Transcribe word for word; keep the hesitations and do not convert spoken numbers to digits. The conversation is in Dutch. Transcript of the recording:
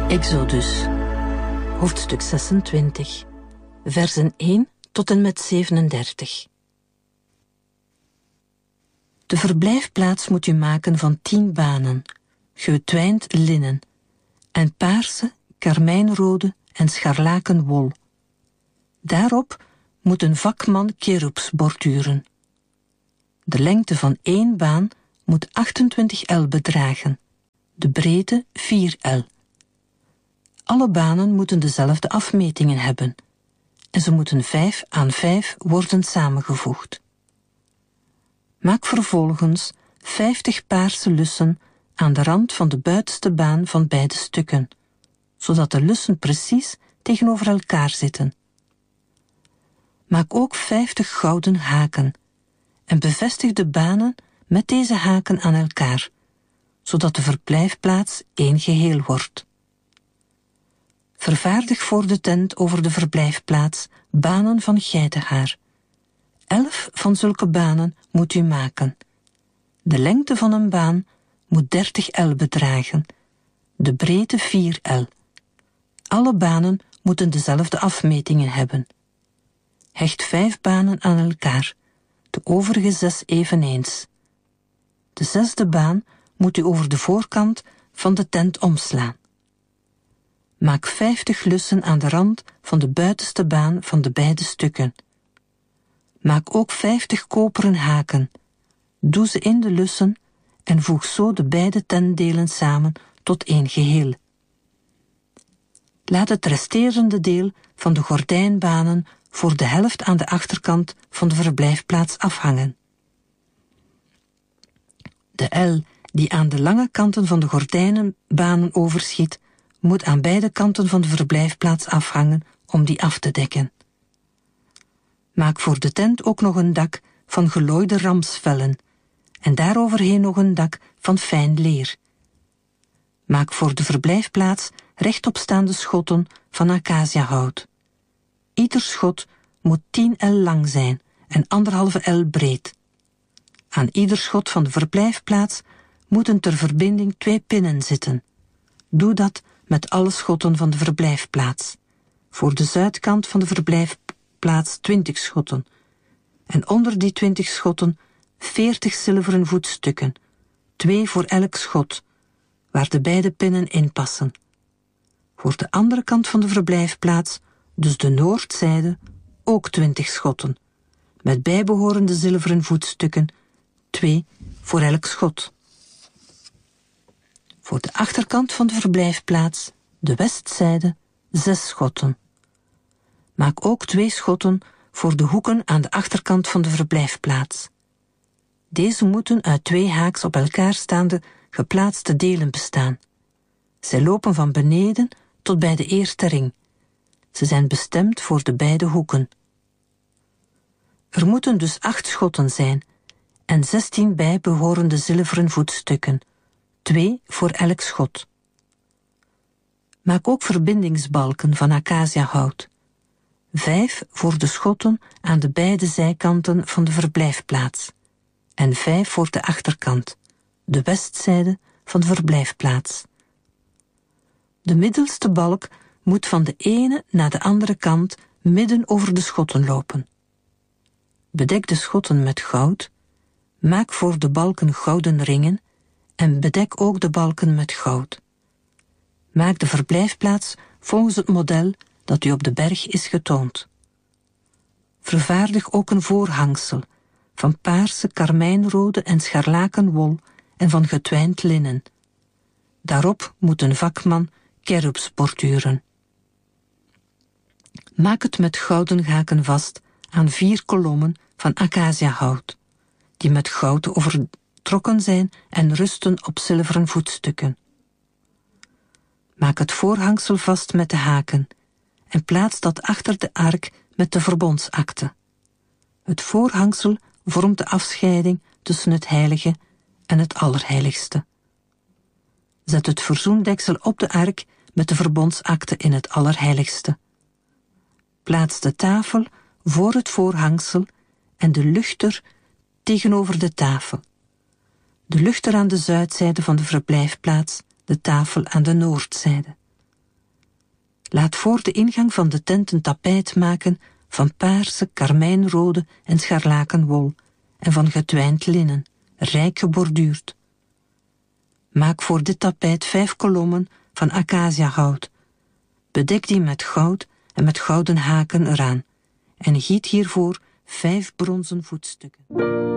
Exodus, hoofdstuk zesentwintig, versen één tot en met zevenendertig. De verblijfplaats moet u maken van tien banen, getwijnd linnen, en paarse, karmijnrode en scharlaken wol. Daarop moet een vakman cherubs borduren. De lengte van één baan moet achtentwintig el bedragen, de breedte vier el. Alle banen moeten dezelfde afmetingen hebben en ze moeten vijf aan vijf worden samengevoegd. Maak vervolgens vijftig paarse lussen aan de rand van de buitenste baan van beide stukken, zodat de lussen precies tegenover elkaar zitten. Maak ook vijftig gouden haken en bevestig de banen met deze haken aan elkaar, zodat de verblijfplaats één geheel wordt. Vervaardig voor de tent over de verblijfplaats banen van geitenhaar. Elf van zulke banen moet u maken. De lengte van een baan moet dertig el bedragen, de breedte vier el. Alle banen moeten dezelfde afmetingen hebben. Hecht vijf banen aan elkaar, de overige zes eveneens. De zesde baan moet u over de voorkant van de tent omslaan. Maak vijftig lussen aan de rand van de buitenste baan van de beide stukken. Maak ook vijftig koperen haken. Doe ze in de lussen en voeg zo de beide tentdelen samen tot één geheel. Laat het resterende deel van de gordijnbanen voor de helft aan de achterkant van de verblijfplaats afhangen. De el die aan de lange kanten van de gordijnenbanen overschiet, moet aan beide kanten van de verblijfplaats afhangen om die af te dekken. Maak voor de tent ook nog een dak van gelooide ramsvellen en daaroverheen nog een dak van fijn leer. Maak voor de verblijfplaats rechtopstaande schotten van acaciahout. Ieder schot moet tien el lang zijn en anderhalve el breed. Aan ieder schot van de verblijfplaats moeten ter verbinding twee pinnen zitten. Doe dat met alle schotten van de verblijfplaats. Voor de zuidkant van de verblijfplaats twintig schotten. En onder die twintig schotten veertig zilveren voetstukken, twee voor elk schot, waar de beide pinnen in passen. Voor de andere kant van de verblijfplaats, dus de noordzijde, ook twintig schotten, met bijbehorende zilveren voetstukken, twee voor elk schot. Voor de achterkant van de verblijfplaats, de westzijde, zes schotten. Maak ook twee schotten voor de hoeken aan de achterkant van de verblijfplaats. Deze moeten uit twee haaks op elkaar staande geplaatste delen bestaan. Zij lopen van beneden tot bij de eerste ring. Ze zijn bestemd voor de beide hoeken. Er moeten dus acht schotten zijn en zestien bijbehorende zilveren voetstukken, twee voor elk schot. Maak ook verbindingsbalken van acaciahout, vijf voor de schotten aan de beide zijkanten van de verblijfplaats en vijf voor de achterkant, de westzijde van de verblijfplaats. De middelste balk moet van de ene naar de andere kant midden over de schotten lopen. Bedek de schotten met goud, maak voor de balken gouden ringen en bedek ook de balken met goud. Maak de verblijfplaats volgens het model dat u op de berg is getoond. Vervaardig ook een voorhangsel van paarse, karmijnrode en scharlaken wol en van getwijnd linnen. Daarop moet een vakman cherubs borduren. Maak het met gouden haken vast aan vier kolommen van acaciahout, die met goud overtrokken zijn en rusten op zilveren voetstukken. Maak het voorhangsel vast met de haken en plaats dat achter de ark met de verbondsakte. Het voorhangsel vormt de afscheiding tussen het heilige en het allerheiligste. Zet het verzoendeksel op de ark met de verbondsakte in het allerheiligste. Plaats de tafel voor het voorhangsel en de luchter tegenover de tafel. De luchter aan de zuidzijde van de verblijfplaats, de tafel aan de noordzijde. Laat voor de ingang van de tent een tapijt maken van paarse, karmijnrode en scharlakenwol en van getwijnd linnen, rijk geborduurd. Maak voor dit tapijt vijf kolommen van acaciahout. Bedek die met goud en met gouden haken eraan en giet hiervoor vijf bronzen voetstukken.